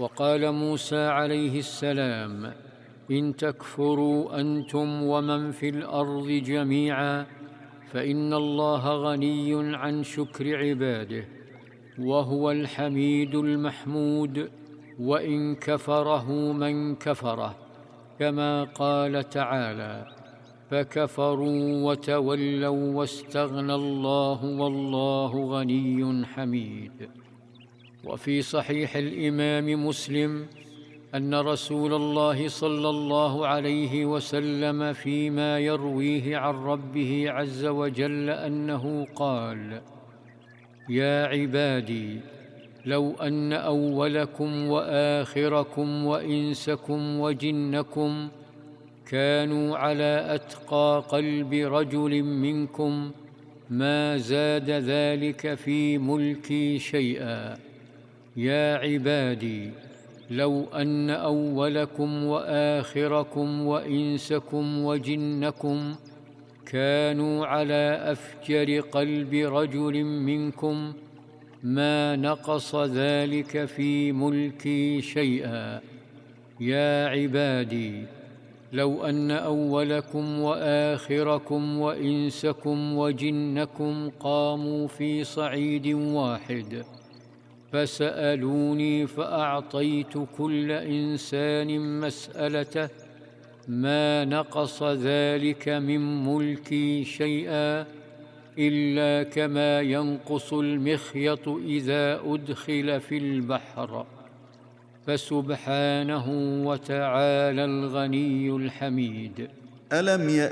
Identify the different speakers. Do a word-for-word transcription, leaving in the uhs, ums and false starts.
Speaker 1: وقال موسى عليه السلام: إن تكفروا أنتم ومن في الأرض جميعا فإن الله غني عن شكر عباده، وهو الحميد المحمود، وإن كفره من كفره، كما قال تعالى: فكفروا وتولوا واستغنى الله والله غني حميد. وفي صحيح الإمام مسلم أن رسول الله صلى الله عليه وسلم فيما يرويه عن ربه عز وجل أنه قال: يا عبادي، لو أن أولكم وآخركم وإنسكم وجنكم كانوا على أتقى قلب رجل منكم ما زاد ذلك في ملكي شيئا. يا عبادي، لو أن أولكم وآخركم وإنسكم وجنكم كانوا على أفجر قلب رجل منكم ما نقص ذلك في ملكي شيئا. يا عبادي، لو أن أولكم وآخركم وإنسكم وجنكم قاموا في صعيد واحد فسألوني فأعطيت كل إنسان مسألته ما نقص ذلك من ملكي شيئا، إلا كما ينقص المخيط إذا أدخل في البحر. فسبحانه وتعالى الغني الحميد.
Speaker 2: ألم